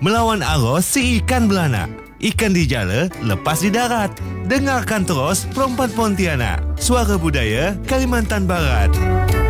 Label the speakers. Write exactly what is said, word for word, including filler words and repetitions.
Speaker 1: Melawan arus si ikan beranak. Ikan di jala, lepas di darat. Dengarkan terus Perempuan Pontianak. Suara Budaya Kalimantan Barat.